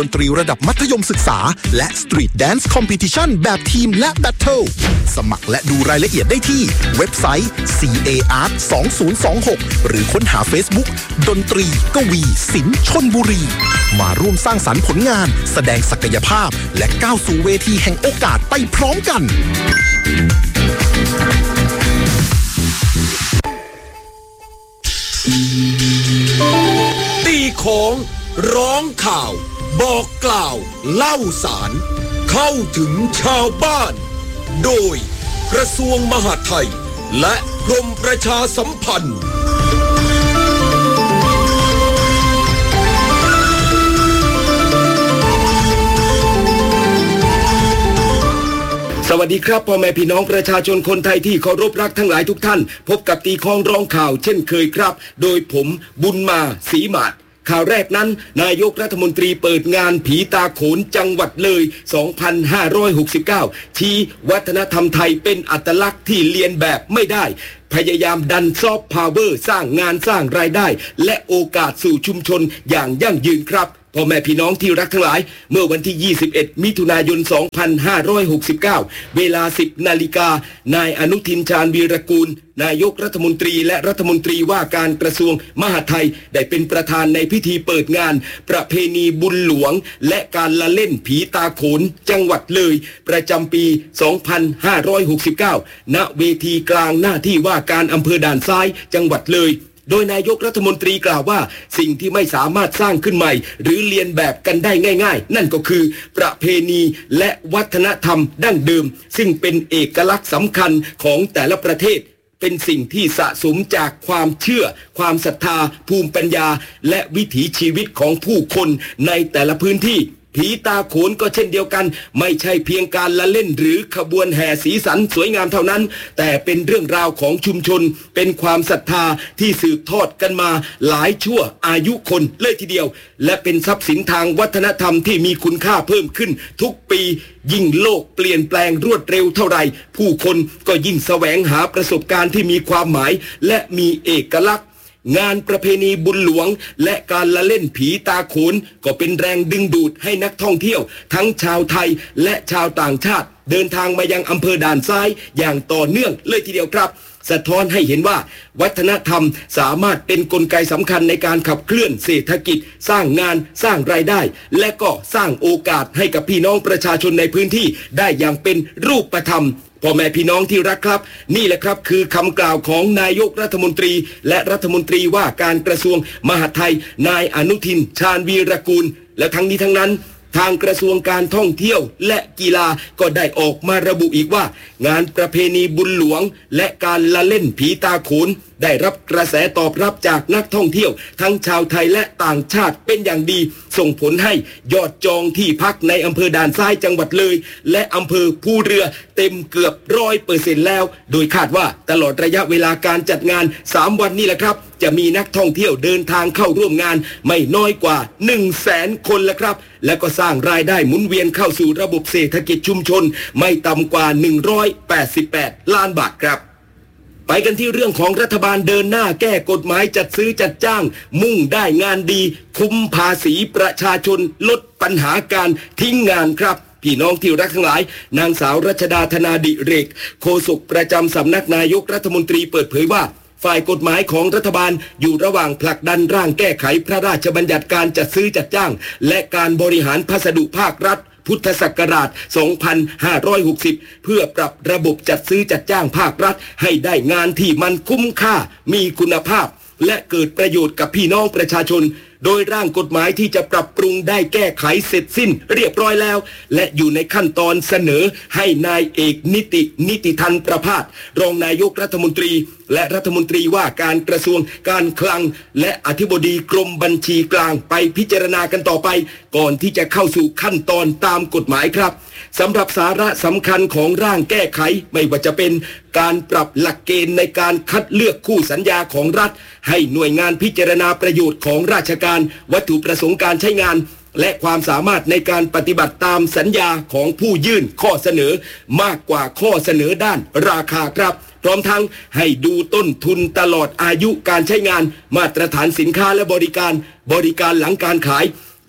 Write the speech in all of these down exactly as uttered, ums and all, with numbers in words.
ดนตรีระดับมัธยมศึกษาและ Street Dance Competition แบบทีมและ Battle สมัครและดูรายละเอียดได้ที่เว็บไซต์ ซี เอ อาร์ สองพันยี่สิบหก หรือค้นหา Facebook ดนตรีกวีศิลป์ชลบุรีมาร่วมสร้างสรรค์ผลงานแสดงศักยภาพและก้าวสู่เวทีแห่งโอกาสไปพร้อมกันตีของร้องข่าวบอกกล่าวเล่าสารเข้าถึงชาวบ้านโดยกระทรวงมหาดไทยและกรมประชาสัมพันธ์สวัสดีครับพ่อแม่พี่น้องประชาชนคนไทยที่เคารพรักทั้งหลายทุกท่านพบกับตีคองร้องข่าวเช่นเคยครับโดยผมบุญมาศรีมาศข่าวแรกนั้นนายกรัฐมนตรีเปิดงานผีตาโขนจังหวัดเลยสองพันห้าร้อยหกสิบเก้าชี้วัฒนธรรมไทยเป็นอัตลักษณ์ที่เลียนแบบไม่ได้พยายามดันซอฟต์พาวเวอร์สร้างงานสร้างรายได้และโอกาสสู่ชุมชนอย่างยั่งยืนครับพ่อแม่พี่น้องที่รักทั้งหลายเมื่อวันที่ยี่สิบเอ็ดมิถุนายนสองพันห้าร้อยหกสิบเก้าเวลา สิบนาฬิกา นายอนุทินชาญวีรกูลนายกรัฐมนตรีและรัฐมนตรีว่าการกระทรวงมหาดไทยได้เป็นประธานในพิธีเปิดงานประเพณีบุญหลวงและการละเล่นผีตาโขนจังหวัดเลยประจำปีสองพันห้าร้อยหกสิบเก้าณเวทีกลางหน้าที่ว่าการอำเภอด่านซ้ายจังหวัดเลยโดยนายกรัฐมนตรีกล่าวว่าสิ่งที่ไม่สามารถสร้างขึ้นใหม่หรือเลียนแบบกันได้ง่ายๆนั่นก็คือประเพณีและวัฒนธรรมดั้งเดิมซึ่งเป็นเอกลักษณ์สำคัญของแต่ละประเทศเป็นสิ่งที่สะสมจากความเชื่อความศรัทธาภูมิปัญญาและวิถีชีวิตของผู้คนในแต่ละพื้นที่ผีตาโขนก็เช่นเดียวกันไม่ใช่เพียงการละเล่นหรือขบวนแห่สีสันสวยงามเท่านั้นแต่เป็นเรื่องราวของชุมชนเป็นความศรัทธาที่สืบทอดกันมาหลายชั่วอายุคนเลยทีเดียวและเป็นทรัพย์สินทางวัฒนธรรมที่มีคุณค่าเพิ่มขึ้นทุกปียิ่งโลกเปลี่ยนแปลงรวดเร็วเท่าไรผู้คนก็ยิ่งแสวงหาประสบการณ์ที่มีความหมายและมีเอกลักษณ์งานประเพณีบุญหลวงและการละเล่นผีตาโขนก็เป็นแรงดึงดูดให้นักท่องเที่ยวทั้งชาวไทยและชาวต่างชาติเดินทางมายังอำเภอด่านซ้ายอย่างต่อเนื่องเลยทีเดียวครับสะท้อนให้เห็นว่าวัฒนธรรมสามารถเป็นกลไกสำคัญในการขับเคลื่อนเศรษฐกิจสร้างงานสร้างรายได้และก็สร้างโอกาสให้กับพี่น้องประชาชนในพื้นที่ได้อย่างเป็นรูปธรรมพ่อแม่พี่น้องที่รักครับนี่แหละครับคือคำกล่าวของนายกรัฐมนตรีและรัฐมนตรีว่าการกระทรวงมหาดไทยนายอนุทินชาญวีรกูลและทั้งนี้ทั้งนั้นทางกระทรวงการท่องเที่ยวและกีฬาก็ได้ออกมาระบุอีกว่างานประเพณีบุญหลวงและการละเล่นผีตาโขนได้รับกระแสตอบรับจากนักท่องเที่ยวทั้งชาวไทยและต่างชาติเป็นอย่างดีส่งผลให้ยอดจองที่พักในอำเภอด่านซ้ายจังหวัดเลยและอำเภอภูเรือเต็มเกือบร้อยเปอร์เซ็นต์แล้วโดยคาดว่าตลอดระยะเวลาการจัดงานสามวันนี้แหละครับจะมีนักท่องเที่ยวเดินทางเข้าร่วมงานไม่น้อยกว่า หนึ่งแสน คนแล้วครับและก็สร้างรายได้หมุนเวียนเข้าสู่ระบบเศรษฐกิจชุมชนไม่ต่ำกว่าหนึ่งร้อยแปดสิบแปดล้านบาทครับไปกันที่เรื่องของรัฐบาลเดินหน้าแก้กฎหมายจัดซื้อจัดจ้างมุ่งได้งานดีคุ้มภาษีประชาชนลดปัญหาการทิ้งงานครับพี่น้องที่รักทั้งหลายนางสาวรัชดาธนาดิเรกโฆษกประจำสำนักนายกรัฐมนตรีเปิดเผยว่าฝ่ายกฎหมายของรัฐบาลอยู่ระหว่างผลักดันร่างแก้ไขพระราชบัญญัติการจัดซื้อจัดจ้างและการบริหารพัสดุภาครัฐพุทธศักราชสองพันห้าร้อยหกสิบเพื่อปรับระบบจัดซื้อจัดจ้างภาครัฐให้ได้งานที่มันคุ้มค่ามีคุณภาพและเกิดประโยชน์กับพี่น้องประชาชนโดยร่างกฎหมายที่จะปรับปรุงได้แก้ไขเสร็จสิ้นเรียบร้อยแล้วและอยู่ในขั้นตอนเสนอให้นายเอกนิตินิติทันประภาสรองนายกรัฐมนตรีและรัฐมนตรีว่าการกระทรวงการคลังและอธิบดีกรมบัญชีกลางไปพิจารณากันต่อไปก่อนที่จะเข้าสู่ขั้นตอนตามกฎหมายครับสำหรับสาระสำคัญของร่างแก้ไขไม่ว่าจะเป็นการปรับหลักเกณฑ์ในการคัดเลือกคู่สัญญาของรัฐให้หน่วยงานพิจารณาประโยชน์ของราชการวัตถุประสงค์การใช้งานและความสามารถในการปฏิบัติตามสัญญาของผู้ยื่นข้อเสนอมากกว่าข้อเสนอด้านราคาครับพร้อมทั้งให้ดูต้นทุนตลอดอายุการใช้งานมาตรฐานสินค้าและบริการบริการหลังการขายภ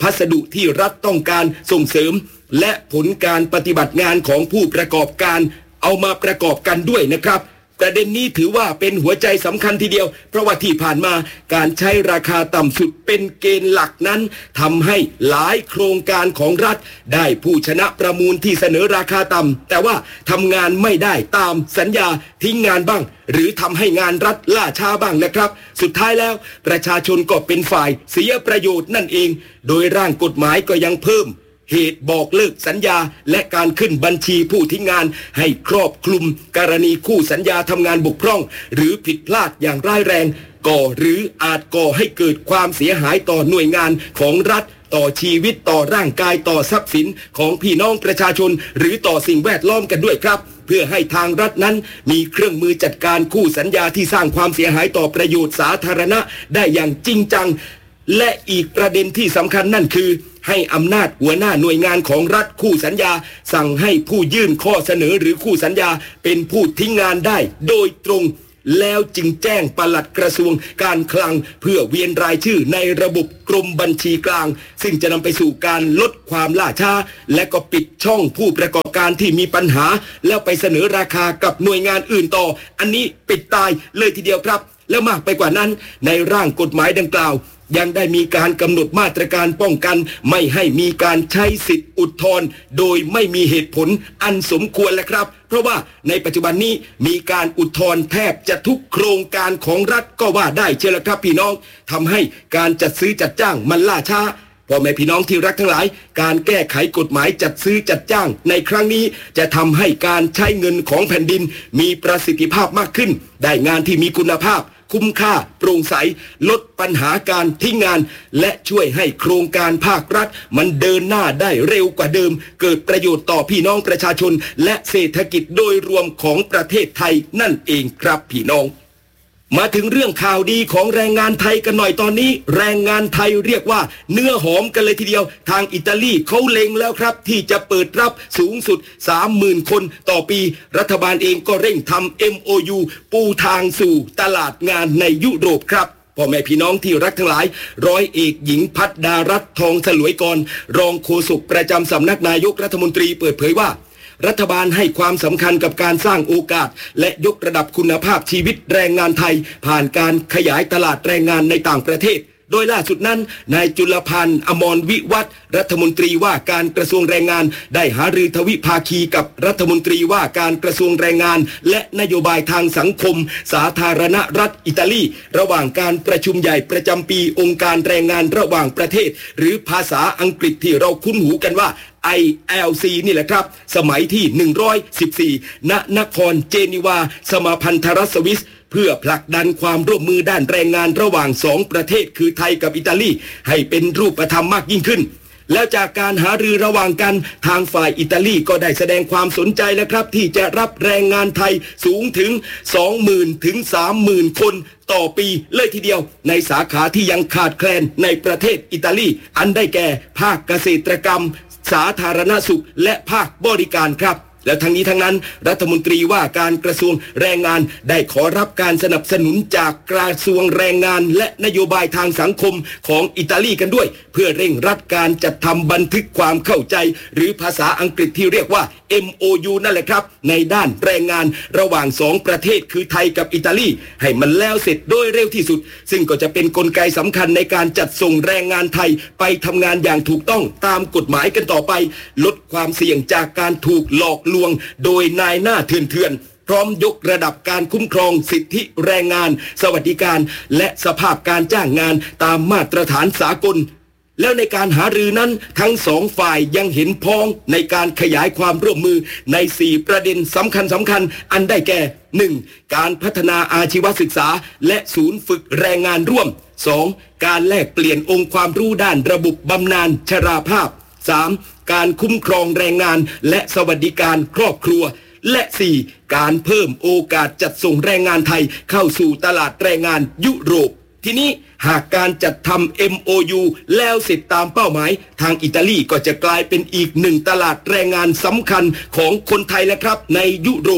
พัสดุที่รัฐต้องการส่งเสริมและผลการปฏิบัติงานของผู้ประกอบการเอามาประกอบกันด้วยนะครับประเด็นนี้ถือว่าเป็นหัวใจสำคัญทีเดียวเพราะว่าที่ผ่านมาการใช้ราคาต่ำสุดเป็นเกณฑ์หลักนั้นทำให้หลายโครงการของรัฐได้ผู้ชนะประมูลที่เสนอราคาต่ำแต่ว่าทำงานไม่ได้ตามสัญญาทิ้งงานบ้างหรือทำให้งานรัฐล่าช้าบ้างนะครับสุดท้ายแล้วประชาชนก็เป็นฝ่ายเสียประโยชน์นั่นเองโดยร่างกฎหมายก็ยังเพิ่มเหตุบอกเลิกสัญญาและการขึ้นบัญชีผู้ทิ้งงานให้ครอบคลุมกรณีคู่สัญญาทำงานบกพร่องหรือผิดพลาดอย่างร้ายแรงก่อหรืออาจก่อให้เกิดความเสียหายต่อหน่วยงานของรัฐต่อชีวิตต่อร่างกายต่อทรัพย์สินของพี่น้องประชาชนหรือต่อสิ่งแวดล้อมกันด้วยครับเพื่อให้ทางรัฐนั้นมีเครื่องมือจัดการคู่สัญญาที่สร้างความเสียหายต่อประโยชน์สาธารณะได้อย่างจริงจังและอีกประเด็นที่สำคัญนั่นคือให้อำนาจหัวหน้าหน่วยงานของรัฐคู่สัญญาสั่งให้ผู้ยื่นข้อเสนอหรือคู่สัญญาเป็นผู้ทิ้งงานได้โดยตรงแล้วจึงแจ้งปลัดกระทรวงการคลังเพื่อเวียนรายชื่อในระบบกรมบัญชีกลางซึ่งจะนำไปสู่การลดความล่าช้าและก็ปิดช่องผู้ประกอบการที่มีปัญหาแล้วไปเสนอราคากับหน่วยงานอื่นต่ออันนี้ปิดตายเลยทีเดียวครับแล้วมากไปกว่านั้นในร่างกฎหมายดังกล่าวยังได้มีการกำหนดมาตรการป้องกันไม่ให้มีการใช้สิทธิอุทธรณ์โดยไม่มีเหตุผลอันสมควรแหละครับเพราะว่าในปัจจุบันนี้มีการอุทธรณ์แทบจะทุกโครงการของรัฐก็ว่าได้เชียวละครับพี่น้องทำให้การจัดซื้อจัดจ้างมันล่าช้าพ่อแม่พี่น้องที่รักทั้งหลายการแก้ไขกฎหมายจัดซื้อจัดจ้างในครั้งนี้จะทำให้การใช้เงินของแผ่นดินมีประสิทธิภาพมากขึ้นได้งานที่มีคุณภาพคุ้มค่าโปร่งใสลดปัญหาการทิ้งงานและช่วยให้โครงการภาครัฐมันเดินหน้าได้เร็วกว่าเดิมเกิดประโยชน์ต่อพี่น้องประชาชนและเศรษฐกิจโดยรวมของประเทศไทยนั่นเองครับพี่น้องมาถึงเรื่องข่าวดีของแรงงานไทยกันหน่อยตอนนี้แรงงานไทยเรียกว่าเนื้อหอมกันเลยทีเดียวทางอิตาลีเขาเล็งแล้วครับที่จะเปิดรับสูงสุด สามหมื่น คนต่อปีรัฐบาลเองก็เร่งทำ เอ็ม โอ ยู ปูทางสู่ตลาดงานในยุโรปครับพ่อแม่พี่น้องที่รักทั้งหลายร้อยเอกหญิงพัฒดารัตน์ทองฉลวยกรรองโฆษกประจำสำนักนายกรัฐมนตรีเปิดเผยว่ารัฐบาลให้ความสำคัญกับการสร้างโอกาสและยกระดับคุณภาพชีวิตแรงงานไทยผ่านการขยายตลาดแรงงานในต่างประเทศโดยล่าสุดนั้นนายจุลพันธ์อมรวิวัฒน์รัฐมนตรีว่าการกระทรวงแรงงานได้หารือทวิภาคีกับรัฐมนตรีว่าการกระทรวงแรงงานและนโยบายทางสังคมสาธารณรัฐอิตาลีระหว่างการประชุมใหญ่ประจำปีองค์การแรงงานระหว่างประเทศหรือภาษาอังกฤษที่เราคุ้นหูกันว่า ไอ แอล ซี นี่แหละครับสมัยที่หนึ่งร้อยสิบสี่ณนครเจนีวาสมาพันธรัฐสวิสเพื่อผลักดันความร่วมมือด้านแรงงานระหว่างสองประเทศคือไทยกับอิตาลีให้เป็นรูปธรรมมากยิ่งขึ้นแล้วจากการหารือระหว่างกันทางฝ่ายอิตาลีก็ได้แสดงความสนใจแล้วครับที่จะรับแรงงานไทยสูงถึง สองหมื่น ถึง สามหมื่น คนต่อปีเลยทีเดียวในสาขาที่ยังขาดแคลนในประเทศอิตาลีอันได้แก่ภาคเกษตรกรรมสาธารณสุขและภาคบริการครับและทั้งนี้ทั้งนั้นรัฐมนตรีว่าการกระทรวงแรงงานได้ขอรับการสนับสนุนจากกระทรวงแรงงานและนโยบายทางสังคมของอิตาลีกันด้วยเพื่อเร่งรัดการจัดทำบันทึกความเข้าใจหรือภาษาอังกฤษที่เรียกว่า เอ็ม โอ ยู นั่นแหละครับในด้านแรงงานระหว่างสองประเทศคือไทยกับอิตาลีให้มันแล้วเสร็จโดยเร็วที่สุดซึ่งก็จะเป็นกลไกสำคัญในการจัดส่งแรงงานไทยไปทำงานอย่างถูกต้องตามกฎหมายกันต่อไปลดความเสี่ยงจากการถูกหลอกลวงโดยนายหน้าเถื่อนๆพร้อมยกระดับการคุ้มครองสิทธิแรงงานสวัสดิการและสภาพการจ้างงานตามมาตรฐานสากลแล้วในการหารือนั้นทั้งสองฝ่ายยังเห็นพ้องในการขยายความร่วมมือในสี่ประเด็นสำคัญสำคัญอันได้แก่ หนึ่ง. การพัฒนาอาชีวศึกษาและศูนย์ฝึกแรงงานร่วม สอง. การแลกเปลี่ยนองค์ความรู้ด้านระบบบำนาญชราภาพ สาม. การคุ้มครองแรงงานและสวัสดิการครอบครัวและ สี่. การเพิ่มโอกาสจัดส่งแรงงานไทยเข้าสู่ตลาดแรงงานยุโรปทีนี้หากการจัดทำ เอ็ม โอ ยู แล้วเสร็จตามเป้าหมายทางอิตาลีก็จะกลายเป็นอีกหนึ่งตลาดแรงงานสำคัญของคนไทยแล้วครับในยุโรป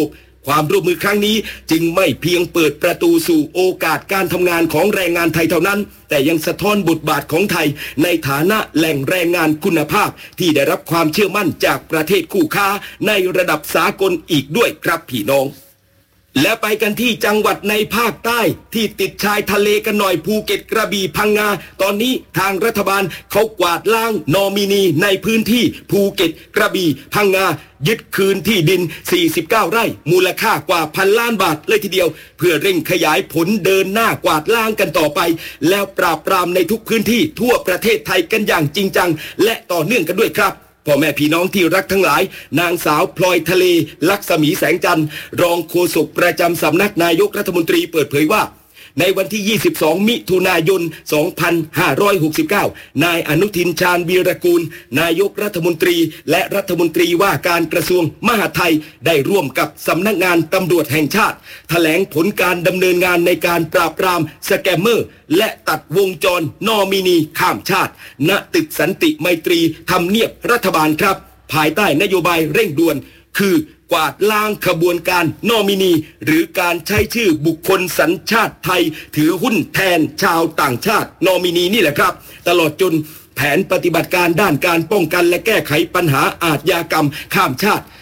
ความร่วมมือครั้งนี้จึงไม่เพียงเปิดประตูสู่โอกาสการทำงานของแรงงานไทยเท่านั้นแต่ยังสะท้อนบทบาทของไทยในฐานะแหล่งแรงงานคุณภาพที่ได้รับความเชื่อมั่นจากประเทศคู่ค้าในระดับสากลอีกด้วยครับพี่น้องและไปกันที่จังหวัดในภาคใต้ที่ติดชายทะเลกันหน่อยภูเก็ตกระบี่พังงาตอนนี้ทางรัฐบาลเขากวาดล้างนอมินีในพื้นที่ภูเก็ตกระบี่พังงายึดคืนที่ดินสี่สิบเก้าไร่มูลค่ากว่าพันล้านบาทเลยทีเดียวเพื่อเร่งขยายผลเดินหน้ากวาดล้างกันต่อไปแล้วปราบปรามในทุกพื้นที่ทั่วประเทศไทยกันอย่างจริงจังและต่อเนื่องกันด้วยครับพ่อแม่พี่น้องที่รักทั้งหลายนางสาวพลอยทะเลลักษมีแสงจันทร์รองโฆษกประจำสำนักนายกรัฐมนตรีเปิดเผยว่าในวันที่ยี่สิบสองมิถุนายนสองพันห้าร้อยหกสิบเก้านายอนุทินชาญวีรกูลนายกรัฐมนตรีและรัฐมนตรีว่าการกระทรวงมหาดไทยได้ร่วมกับสำนักงานตำรวจแห่งชาติแถลงผลการดำเนินงานในการปราบปรามสแกมเมอร์และตัดวงจรนอมินีข้ามชาติณตึกสันติไมตรีทำเนียบรัฐบาลครับภายใต้นโยบายเร่งด่วนคือกวาดล้างขบวนการนอมินีหรือการใช้ชื่อบุคคลสัญชาติไทยถือหุ้นแทนชาวต่างชาตินอมินีนี่แหละครับตลอดจนแผนปฏิบัติการด้านการป้องกันและแก้ไขปัญหาอาชญากรรมข้ามชาติ